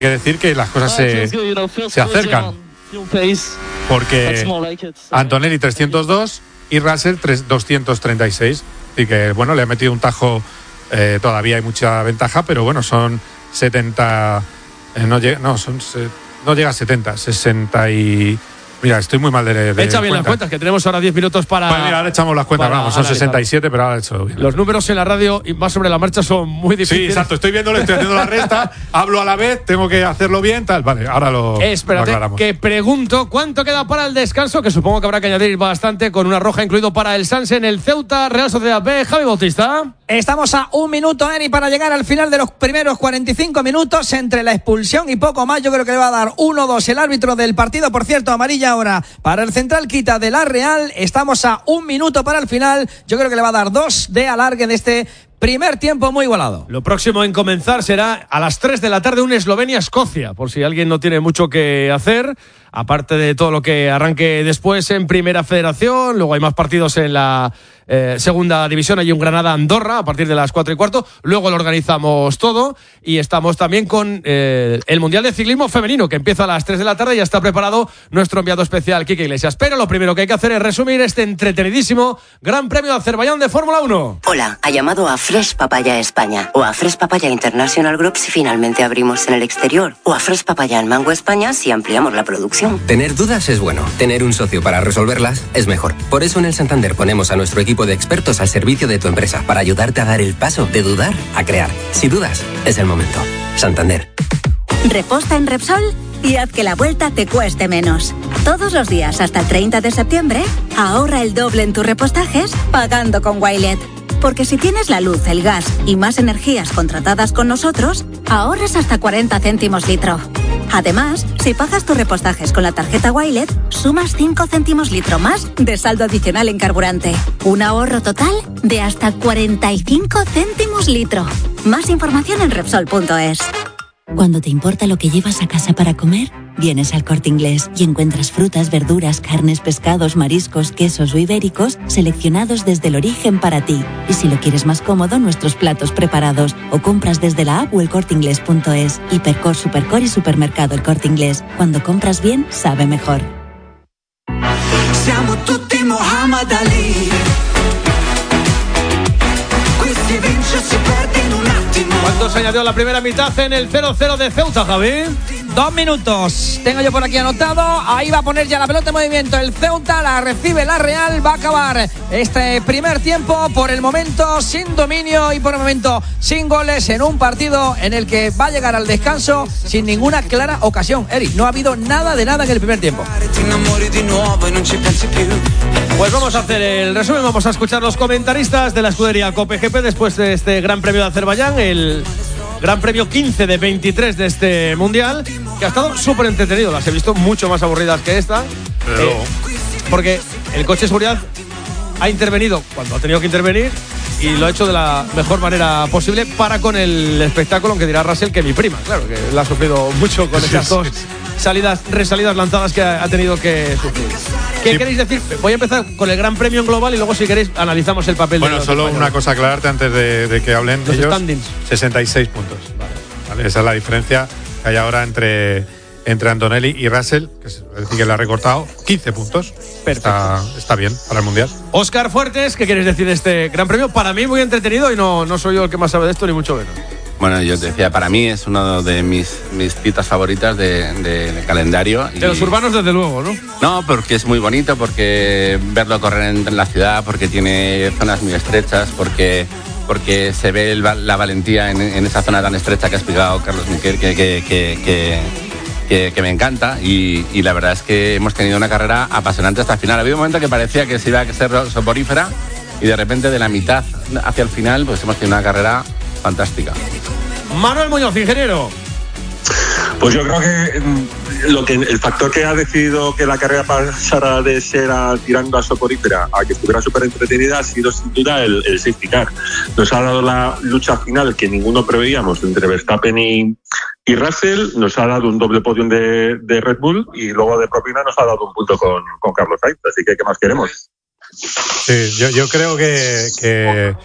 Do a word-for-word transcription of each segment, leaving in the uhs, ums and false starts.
que decir que las cosas se, se acercan, porque Antonelli trescientos dos y Russell doscientos treinta y seis, así que bueno, le ha metido un tajo, eh, todavía hay mucha ventaja, pero bueno, son setenta, eh, no, llega, no, son, no llega a setenta, sesenta y... Mira, estoy muy mal de, de Echa bien cuentas. las cuentas, que tenemos ahora diez minutos para... Pues mira, ahora echamos las cuentas, vamos, son sesenta y siete, pero ahora he hecho bien. Los números en la radio y más sobre la marcha son muy difíciles. Sí, exacto, estoy viéndolo, estoy haciendo la resta, hablo a la vez, tengo que hacerlo bien, tal. Vale, ahora lo, Espérate, lo aclaramos. que pregunto, ¿cuánto queda para el descanso? Que supongo que habrá que añadir bastante, con una roja incluido para el Sanse en el Ceuta, Real Sociedad B. Javi Bautista. Estamos a un minuto, Eri, para llegar al final de los primeros cuarenta y cinco minutos. Entre la expulsión y poco más, yo creo que le va a dar uno dos el árbitro del partido. Por cierto, amarilla ahora para el central quita de la Real. Estamos a un minuto para el final. Yo creo que le va a dar dos de alargue de este primer tiempo muy igualado. Lo próximo en comenzar será a las tres de la tarde un Eslovenia-Escocia, por si alguien no tiene mucho que hacer, aparte de todo lo que arranque después en Primera Federación. Luego hay más partidos en la eh, Segunda División, hay un Granada-Andorra a partir de las cuatro y cuarto. Luego lo organizamos todo y estamos también con eh, el Mundial de Ciclismo Femenino, que empieza a las tres de la tarde. Ya está preparado nuestro enviado especial, Quique Iglesias. Pero lo primero que hay que hacer es resumir este entretenidísimo Gran Premio de Azerbaiyán de Fórmula uno. Hola, ha llamado a Fresh Papaya España o a Fresh Papaya International Group si finalmente abrimos en el exterior, o a Fresh Papaya en Mango España si ampliamos la producción. Tener dudas es bueno, tener un socio para resolverlas es mejor. Por eso en el Santander ponemos a nuestro equipo de expertos al servicio de tu empresa, para ayudarte a dar el paso de dudar a crear. Si dudas, es el momento. Santander. Reposta en Repsol y haz que la vuelta te cueste menos. Todos los días hasta el treinta de septiembre, ahorra el doble en tus repostajes pagando con Wilet. Porque si tienes la luz, el gas y más energías contratadas con nosotros, ahorras hasta cuarenta céntimos litro. Además, si pagas tus repostajes con la tarjeta Wilet, sumas cinco céntimos litro más de saldo adicional en carburante. Un ahorro total de hasta cuarenta y cinco céntimos litro. Más información en Repsol punto es. Cuando te importa lo que llevas a casa para comer, vienes al Corte Inglés y encuentras frutas, verduras, carnes, pescados, mariscos, quesos o ibéricos seleccionados desde el origen para ti. Y si lo quieres más cómodo, nuestros platos preparados, o compras desde la app o el corte inglés punto es. Hipercor, Supercor y Supermercado El Corte Inglés. Cuando compras bien, sabe mejor. Siamo tutti Muhammad Ali. Qui si vince, si perde in un attimo. ¿Cuánto se añadió la primera mitad en el cero cero de Ceuta, Javi? Dos minutos. Tengo yo por aquí anotado. Ahí va a poner ya la pelota en movimiento. El Ceuta la recibe la Real. Va a acabar este primer tiempo por el momento sin dominio y por el momento sin goles en un partido en el que va a llegar al descanso sin ninguna clara ocasión. Eric, no ha habido nada de nada en el primer tiempo. Pues vamos a hacer el resumen. Vamos a escuchar los comentaristas de la escudería Cope G P después de este Gran Premio de Azerbaiyán, el Gran Premio quince de veintitrés de este Mundial, que ha estado súper entretenido. Las he visto mucho más aburridas que esta, Pero... eh, porque el coche de seguridad ha intervenido cuando ha tenido que intervenir y lo ha hecho de la mejor manera posible para con el espectáculo, aunque dirá Russell que mi prima, claro, que la ha sufrido mucho con esas dos salidas, resalidas lanzadas que ha tenido que sufrir. ¿Qué sí. queréis decir? Voy a empezar con el Gran Premio en global y luego, si queréis, analizamos el papel. Bueno, de los solo españoles. una cosa aclararte antes de, de que hablen los ellos. Standings. sesenta y seis puntos. Vale. Vale, esa es la diferencia que hay ahora entre, entre Antonelli y Russell, que es decir, que le ha recortado quince puntos. Está, está bien para el Mundial. Óscar Fuertes, ¿qué quieres decir de este Gran Premio? Para mí muy entretenido y no, no soy yo el que más sabe de esto, ni mucho menos. Bueno, yo te decía, para mí es uno de mis, mis citas favoritas de, de, de calendario. De y, los urbanos, desde luego, ¿no? No, porque es muy bonito, porque verlo correr en la ciudad, porque tiene zonas muy estrechas, porque, porque se ve el, la valentía en, en esa zona tan estrecha que ha explicado Carlos Miquel, que, que, que, que, que, que me encanta. Y, y la verdad es que hemos tenido una carrera apasionante hasta el final. Había un momento que parecía que se iba a ser soporífera y de repente de la mitad hacia el final pues hemos tenido una carrera fantástica. Manuel Muñoz, ingeniero. Pues yo creo que lo que el factor que ha decidido que la carrera pasara de ser a, tirando a soporífera a que estuviera súper entretenida ha sido sin duda el, el safety car. Nos ha dado la lucha final que ninguno preveíamos entre Verstappen y, y Russell, nos ha dado un doble podium de, de Red Bull y luego de propina nos ha dado un punto con, con Carlos Sainz, así que ¿qué más queremos? Sí, yo, yo creo que, que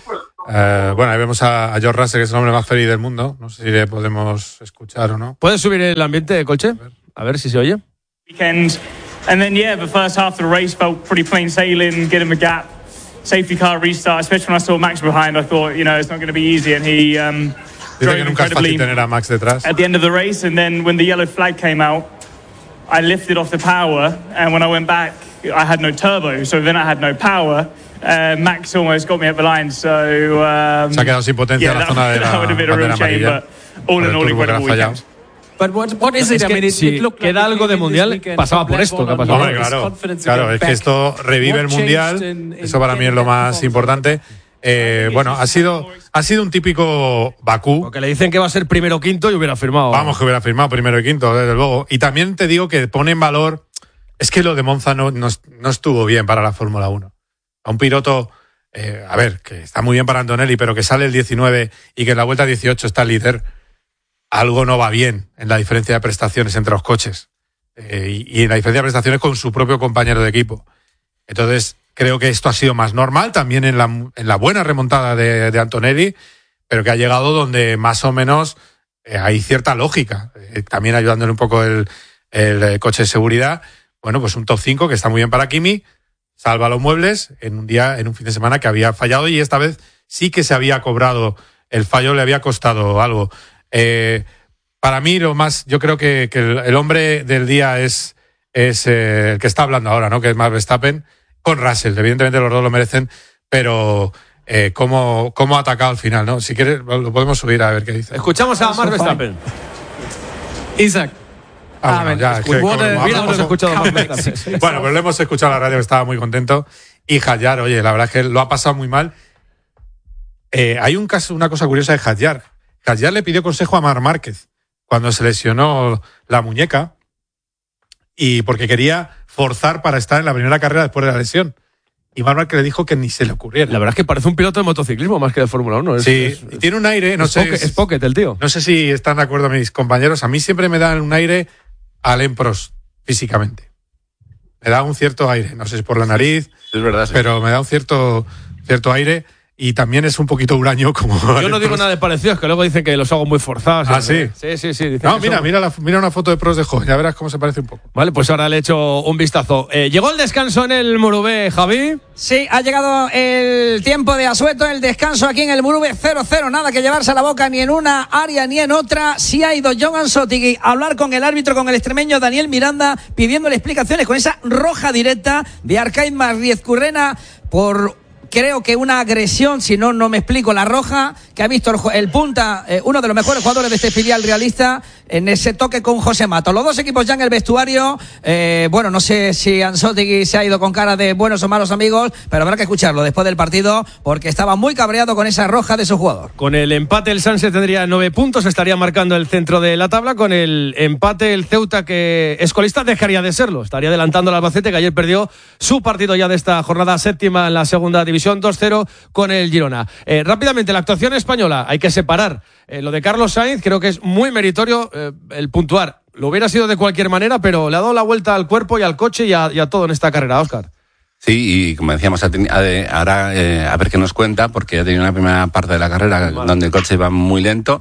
Eh, bueno, ahí vemos a, a George Russell, que es el hombre más feliz del mundo. No sé si le podemos escuchar o no. ¿Puedes subir el ambiente, Colche? A ver si se oye. Weekend, and then yeah, the first half of the race felt pretty plain sailing, getting the gap, safety car restart. Especially when I saw Max behind, I thought, you know, it's not going to be easy, and he um, Dice que nunca es fácil tener a Max detrás. At the end of the race, and then when the yellow flag came out, I lifted off the power, and when I went back, I had no turbo, so then I had no power. Uh, Max almost got me at the line, so um, se ha quedado sin potencia yeah, en la zona de la bandera amarilla. All in all, incredible weekend. But what, what is it? Es que I mean, it, si it looked queda like algo de mundial, pasaba por esto que ha pasado. Hombre, claro, claro, es que esto revive el mundial. Eso para mí es lo más importante. Eh, bueno, ha sido ha sido un típico Bakú. Porque le dicen que va a ser primero o quinto y hubiera firmado. Vamos, que hubiera firmado primero y quinto, desde luego. Y también te digo que pone en valor. Es que lo de Monza no, no, no estuvo bien para la Fórmula uno. A un piloto, eh, a ver, que está muy bien para Antonelli, pero que sale el diecinueve y que en la vuelta dieciocho está líder. Algo no va bien en la diferencia de prestaciones entre los coches eh, y, y en la diferencia de prestaciones con su propio compañero de equipo. Entonces, creo que esto ha sido más normal también en la, en la buena remontada de, de Antonelli, pero que ha llegado donde más o menos eh, hay cierta lógica. Eh, también ayudándole un poco el, el coche de seguridad. Bueno, pues un top cinco que está muy bien para Kimi, salva los muebles en un día, en un fin de semana que había fallado y esta vez sí que se había cobrado el fallo, le había costado algo. Eh, para mí lo más, yo creo que, que el, el hombre del día es, es eh, el que está hablando ahora, ¿no? Que es Max Verstappen con Russell. Evidentemente los dos lo merecen, pero eh, cómo, cómo ha atacado al final, ¿no? Si quieres lo podemos subir a ver qué dice. Escuchamos a Max Verstappen. Isaac. Ah, bueno, ya, es que, como, hemos escuchado más Verstappen. Bueno, pero le hemos escuchado a la radio, que estaba muy contento. Y Hadjar, oye, la verdad es que lo ha pasado muy mal. Eh, hay un caso, una cosa curiosa de Hadjar. Hadjar le pidió consejo a Marc Márquez cuando se lesionó la muñeca y porque quería forzar para estar en la primera carrera después de la lesión. Y Marc Márquez le dijo que ni se le ocurriera. La verdad es que parece un piloto de motociclismo más que de Fórmula uno. Es, sí, es, y tiene un aire, no es sé. Pocket, es pocket el tío. No sé si están de acuerdo mis compañeros. A mí siempre me dan un aire a Alain Prost, físicamente. Me da un cierto aire. No sé si por la nariz, es verdad, sí. Pero me da un cierto, cierto aire. Y también es un poquito huraño como... Yo no digo nada de parecido, es que luego dicen que los hago muy forzados. Ah, ¿sí? Sí, sí, sí. No, mira, mira, la, mira una foto de Prost de joven, ya verás cómo se parece un poco. Vale, pues ahora le echo un vistazo. Eh, ¿Llegó el descanso en el Murubé, Javi? Sí, ha llegado el tiempo de asueto, el descanso aquí en el Murubé cero cero, nada que llevarse a la boca ni en una área ni en otra. Sí ha ido John Ansotigui a hablar con el árbitro, con el extremeño Daniel Miranda, pidiéndole explicaciones con esa roja directa de Arcaiz Marriez-Currena por... Creo que una agresión, si no, no me explico, la roja, que ha visto el, el punta, eh, uno de los mejores jugadores de este filial realista, en ese toque con José Mato. Los dos equipos ya en el vestuario, eh, bueno, no sé si Ansotigui se ha ido con cara de buenos o malos amigos, pero habrá que escucharlo después del partido, porque estaba muy cabreado con esa roja de su jugador. Con el empate el Sanse tendría nueve puntos, estaría marcando el centro de la tabla. Con el empate el Ceuta, que es colista, dejaría de serlo, estaría adelantando al Albacete, que ayer perdió su partido ya de esta jornada séptima en la segunda división, dos cero con el Girona. Eh, rápidamente, la actuación española, hay que separar eh, lo de Carlos Sainz, creo que es muy meritorio eh, el puntuar. Lo hubiera sido de cualquier manera, pero le ha dado la vuelta al cuerpo y al coche y a, y a todo en esta carrera, Óscar. Sí, y como decíamos, ahora eh, a ver qué nos cuenta, porque ha tenido una primera parte de la carrera vale. donde el coche iba muy lento.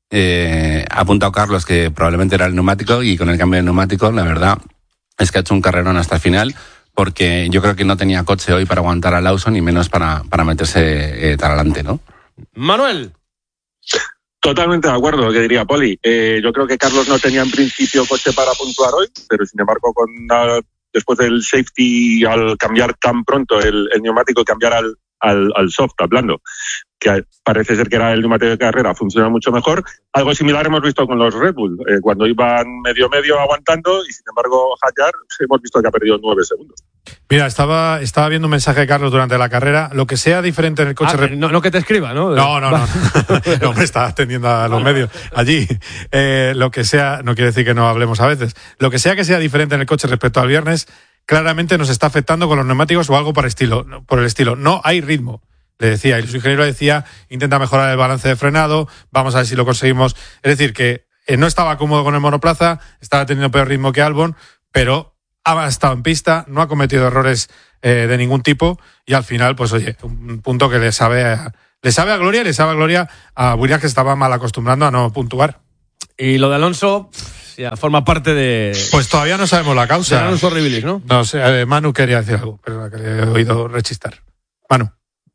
Eh, ha apuntado Carlos que probablemente era el neumático, y con el cambio de neumático, la verdad es que ha hecho un carrerón hasta el final, porque yo creo que no tenía coche hoy para aguantar a Lawson y menos para, para meterse eh, tan adelante, ¿no? Manuel. Totalmente de acuerdo, lo que diría Poli. Eh, yo creo que Carlos no tenía en principio coche para puntuar hoy, pero sin embargo, con la, después del safety, al cambiar tan pronto el, el neumático, cambiar al, al, al soft, al blando, que parece ser que era el neumático de carrera, funciona mucho mejor. Algo similar hemos visto con los Red Bull, eh, cuando iban medio-medio aguantando, y sin embargo Hadjar hemos visto que ha perdido nueve segundos. Mira, estaba, estaba viendo un mensaje de Carlos durante la carrera. Lo que sea diferente en el coche... Ah, no, no que te escriba, ¿no? No, no, no. El hombre está atendiendo a los medios allí. Eh, lo que sea, no quiere decir que no hablemos a veces. Lo que sea que sea diferente en el coche respecto al viernes, claramente nos está afectando con los neumáticos o algo por, estilo, por el estilo. No hay ritmo, le decía. Y su ingeniero decía, intenta mejorar el balance de frenado, vamos a ver si lo conseguimos. Es decir, que eh, no estaba cómodo con el monoplaza, estaba teniendo peor ritmo que Albon, pero ha estado en pista, no ha cometido errores eh, de ningún tipo, y al final, pues oye, un punto que le sabe a, le sabe a gloria y le sabe a gloria a Williams, que estaba mal acostumbrando a no puntuar. Y lo de Alonso ya forma parte de... Pues todavía no sabemos la causa. De Alonso Rivilis, ¿no? No sé, eh, Manu quería decir algo, pero que le he oído rechistar. Manu.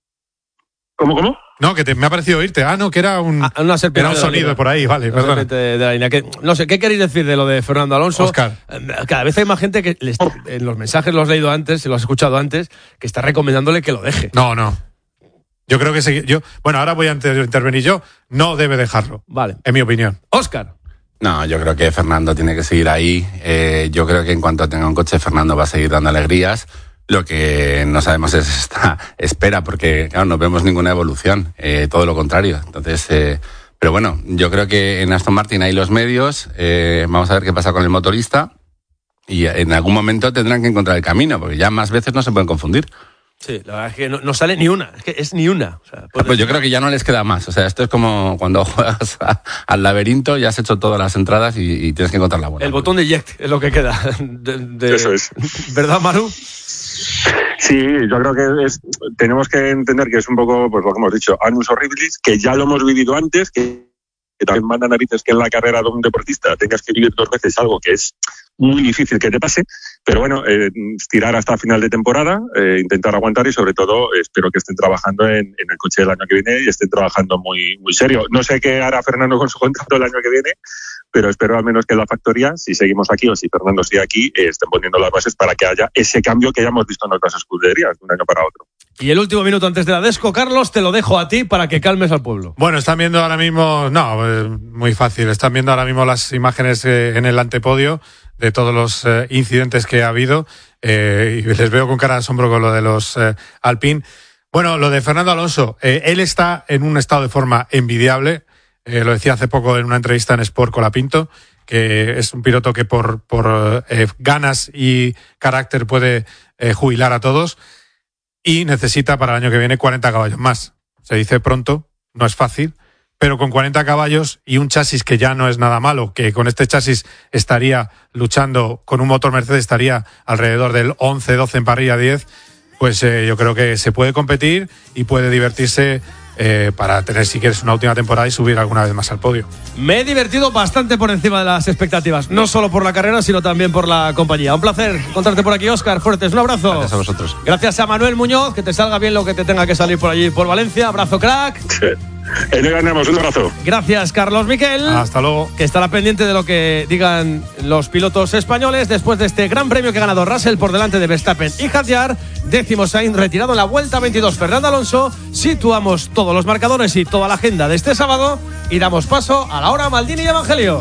¿Cómo, cómo? No, que te, me ha parecido oírte. Ah, no, que era un, ah, una era un sonido por ahí, vale, perdona. De la línea. Que, no sé, ¿qué queréis decir de lo de Fernando Alonso? Oscar. Cada vez hay más gente que les, en los mensajes los he leído antes, los he escuchado antes, que está recomendándole que lo deje. No, no. Yo creo que sí, yo, bueno, ahora voy a intervenir yo, no debe dejarlo. Vale. En mi opinión. Óscar. No, yo creo que Fernando tiene que seguir ahí. Eh, yo creo que en cuanto tenga un coche, Fernando va a seguir dando alegrías. Lo que no sabemos es esta espera, porque claro, no vemos ninguna evolución, eh, todo lo contrario. Entonces, eh, pero bueno, yo creo que en Aston Martin hay los medios, eh, vamos a ver qué pasa con el motorista y en algún momento tendrán que encontrar el camino, porque ya más veces no se pueden confundir. Sí, la verdad es que no, no sale ni una, es que es ni una. O sea, pues yo creo que ya no les queda más. O sea, esto es como cuando juegas a, al laberinto, ya has hecho todas las entradas y, y tienes que encontrar la buena. El botón de eject es lo que queda. De, de, Eso es. ¿Verdad, Manu? Sí, yo creo que es, tenemos que entender que es un poco, pues lo que hemos dicho, annus horribilis, que ya lo hemos vivido antes, que, que también manda narices que en la carrera de un deportista tengas que vivir dos veces algo que es muy difícil que te pase, pero bueno, eh, tirar hasta final de temporada, eh, intentar aguantar y sobre todo espero que estén trabajando en, en el coche del año que viene y estén trabajando muy, muy serio. No sé qué hará Fernando con su contrato el año que viene, pero espero al menos que en la factoría, si seguimos aquí o si Fernando sigue aquí, eh, estén poniendo las bases para que haya ese cambio que ya hemos visto en otras escuderías de un año para otro. Y el último minuto antes de la Desco, Carlos, te lo dejo a ti para que calmes al pueblo. Bueno, están viendo ahora mismo, no, eh, muy fácil, están viendo ahora mismo las imágenes eh, en el antepodio de todos los eh, incidentes que ha habido eh, y les veo con cara de asombro con lo de los eh, Alpine. Bueno, lo de Fernando Alonso, eh, él está en un estado de forma envidiable, eh, lo decía hace poco en una entrevista en Sport Colapinto, que es un piloto que por, por eh, ganas y carácter puede eh, jubilar a todos y necesita para el año que viene cuarenta caballos más. Se dice pronto, no es fácil, pero con cuarenta caballos y un chasis que ya no es nada malo, que con este chasis estaría luchando, con un motor Mercedes estaría alrededor del once, doce en parrilla, diez, pues eh, yo creo que se puede competir y puede divertirse eh, para tener, si quieres, una última temporada y subir alguna vez más al podio. Me he divertido bastante por encima de las expectativas, no solo por la carrera, sino también por la compañía. Un placer encontrarte por aquí, Óscar Fuertes. Un abrazo. Gracias a vosotros. Gracias a Manuel Muñoz, que te salga bien lo que te tenga que salir por allí, por Valencia. Abrazo, crack. Sí. Eh, le ganamos, un abrazo. Gracias, Carlos Miquel. Hasta luego. Que estará pendiente de lo que digan los pilotos españoles después de este gran premio que ha ganado Russell por delante de Verstappen y Hadjar. Décimo Sainz retirado en la vuelta veintidós. Fernando Alonso. Situamos todos los marcadores y toda la agenda de este sábado y damos paso a la hora Maldini y Evangelio.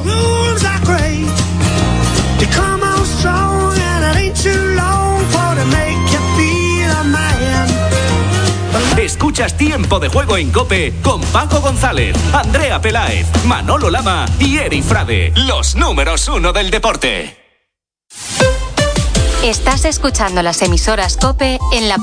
Escuchas Tiempo de Juego en COPE con Paco González, Andrea Peláez, Manolo Lama y Eri Frade, los números uno del deporte. Estás escuchando las emisoras COPE en la